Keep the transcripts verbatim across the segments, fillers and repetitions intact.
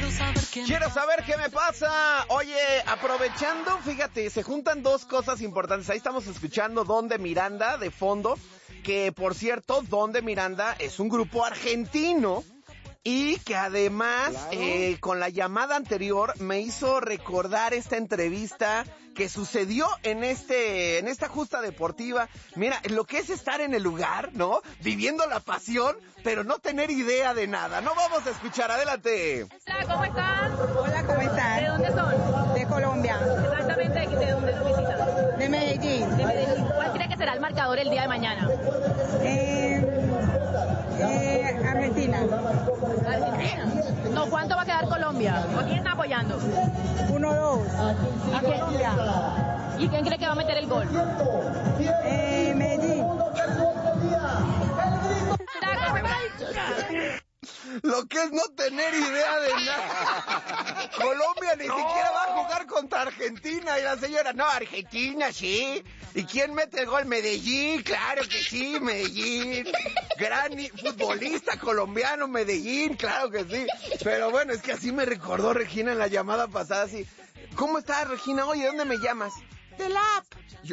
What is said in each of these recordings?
Quiero saber qué me pasa. Oye, aprovechando, fíjate, se juntan dos cosas importantes. Ahí estamos escuchando Don de Miranda de fondo, que por cierto, Don de Miranda es un grupo argentino y que además, claro. eh, con la llamada anterior me hizo recordar esta entrevista que sucedió en este, en esta justa deportiva. Mira, lo que es estar en el lugar, ¿no? Viviendo la pasión, pero no tener idea de nada. No vamos a escuchar, adelante. Hola, ¿cómo están? Hola, ¿cómo están? ¿De dónde son? De Colombia. Exactamente, ¿de dónde lo visitan? De Medellín. De Medellín. ¿Cuál cree que será el marcador el día de mañana? Eh, eh, Argentina. Argentina. No, ¿cuánto va a quedar Colombia? ¿O quién está apoyando? uno dos. ¿A Colombia? ¿Y quién cree que va a meter el gol? Eh, Medellín. Lo que es no tener idea de nada. Colombia ni no. siquiera va a jugar contra Argentina. Y la señora, no, Argentina, sí. ¿Y quién mete el gol? Medellín, claro que sí, Medellín. Gran futbolista colombiano, Medellín, claro que sí. Pero bueno, es que así me recordó Regina en la llamada pasada, así. ¿Cómo estás, Regina? Oye, ¿dónde me llamas? Del app. Yo,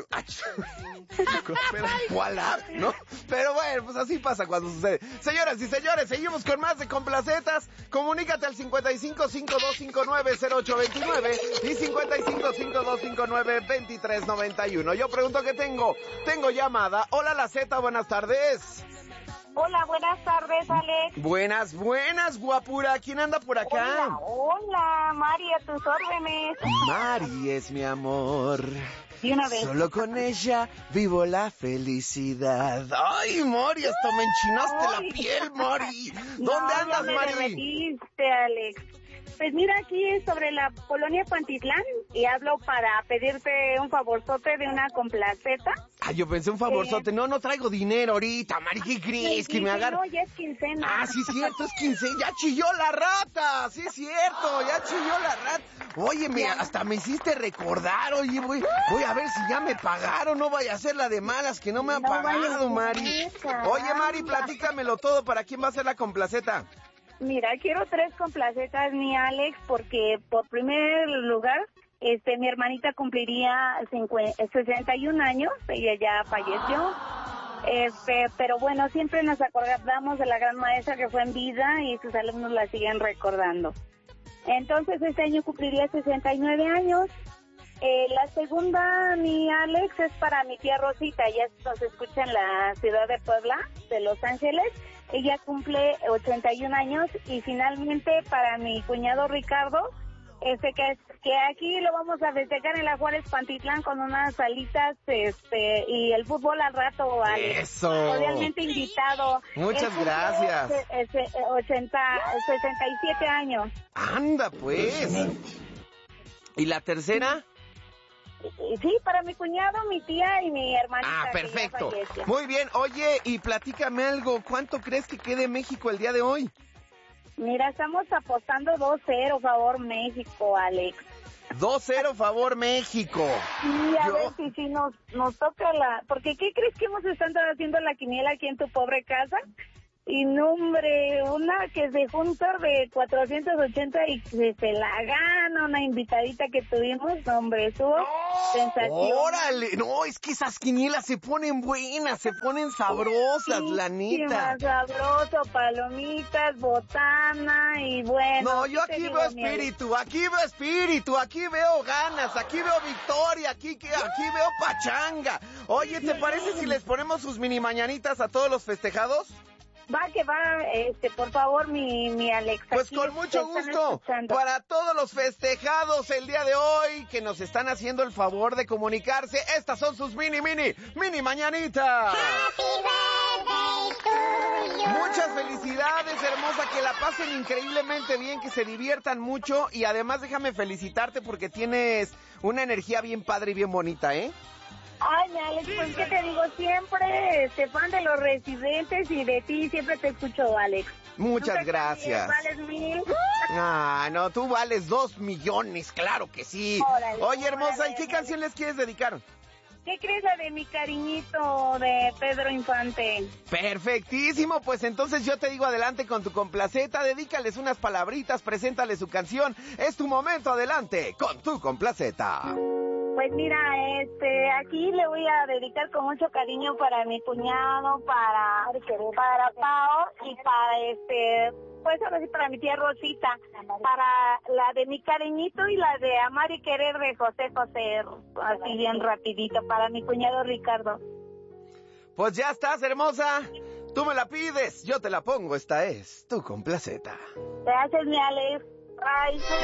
pero, ¿cuál app? ¿No? Pero bueno, pues así pasa cuando sucede. Señoras y señores, seguimos con más de Complacetas. Comunícate al cincuenta y cinco, cincuenta y dos cincuenta y nueve, cero ocho veintinueve y cincuenta y cinco, cincuenta y dos cincuenta y nueve, veintitrés noventa y uno. Yo pregunto qué tengo. Tengo llamada. Hola, la Z, buenas tardes. Hola, buenas tardes, Alex. Buenas, buenas, guapura. ¿Quién anda por acá? Hola, hola, Mari, a tus órdenes. Mari es mi amor. Y una vez. Solo con ella vivo la felicidad. Ay, Mari, hasta me enchinaste Ay. la piel, Mari. ¿Dónde no, andas, ya me Mari? derretiste, Alex. Pues mira, aquí es sobre la colonia Pantitlán y hablo para pedirte un favorzote de una complaceta. Ah, yo pensé un favorzote. Eh... No, no traigo dinero ahorita, Mari. ¿Qué crees? Sí, que me agarre. No, ya es quincena. Ah, sí, cierto, es quincena. Ya chilló la rata. Sí, es cierto, ya chilló la rata. Oye, me, hasta me hiciste recordar. Oye, voy, voy a ver si ya me pagaron. No vaya a ser la de malas que no me han no pagado, Mari. Oye, Mari, platícamelo todo. ¿Para quién va a ser la complaceta? Mira, quiero tres complacetas, mi Alex, porque por primer lugar, este, mi hermanita cumpliría sesenta y un años, ella ya falleció, este, pero bueno, siempre nos acordamos de la gran maestra que fue en vida y sus alumnos la siguen recordando. Entonces, este año cumpliría sesenta y nueve años. Eh, la segunda, mi Alex, es para mi tía Rosita, ella nos escucha en la ciudad de Puebla, de Los Ángeles. Ella cumple ochenta y un años y finalmente para mi cuñado Ricardo, este que que aquí lo vamos a festejar en la Juárez Pantitlán con unas salitas este y el fútbol al rato, Alex. Eso. Cordialmente invitado. Muchas Él gracias. Ese, ese, ochenta, sesenta y siete años. Anda, pues. ¿Y la tercera? Sí, para mi cuñado, mi tía y mi hermanita. Ah, perfecto. Muy bien. Oye, y platícame algo. ¿Cuánto crees que quede México el día de hoy? Mira, estamos apostando dos cero favor México, Alex. dos cero favor México. Sí, a Yo... ver si sí nos, nos toca la... Porque ¿qué crees que hemos estado haciendo la quiniela aquí en tu pobre casa? Y no, hombre, una que se junta de cuatrocientos ochenta y se, se la gana, una invitadita que tuvimos, no, hombre, estuvo ¡Oh! sensación. ¡Órale! No, es que esas quinielas se ponen buenas, se ponen sabrosas, sí, la neta. Sí, sabroso, palomitas, botana y bueno. No, yo aquí veo espíritu, miel? aquí veo espíritu, aquí veo ganas, aquí veo victoria, aquí, aquí veo pachanga. Oye, ¿te parece si les ponemos sus mini mañanitas a todos los festejados? Va que va, este, por favor, mi, mi Alexa. Pues con mucho gusto, para todos los festejados el día de hoy que nos están haciendo el favor de comunicarse, estas son sus mini, mini, mini mañanitas. Happy birthday to you. Muchas felicidades, hermosa, que la pasen increíblemente bien, que se diviertan mucho y además déjame felicitarte porque tienes una energía bien padre y bien bonita, ¿eh? Ay, Alex, pues que te digo, siempre este fan de los Residentes y de ti siempre te escucho, Alex. Muchas gracias. ¿Vales mil? Ah, no, tú vales dos millones, claro que sí. Órale, Oye, hermosa, órale, ¿y qué órale. canción les quieres dedicar? ¿Qué crees la de mi cariñito de Pedro Infante? Perfectísimo, pues entonces yo te digo adelante con tu complaceta, dedícales unas palabritas, preséntale su canción. Es tu momento, adelante con tu complaceta. Pues mira, este, aquí le voy a dedicar con mucho cariño para mi cuñado, para, para Pao y para este, pues ahora sí para mi tía Rosita, para la de mi cariñito y la de Amar y Querer de José José, así bien rapidito, para mi cuñado Ricardo. Pues ya estás, hermosa. Tú me la pides, yo te la pongo. Esta es tu complaceta. Gracias, mi Alex. Bye.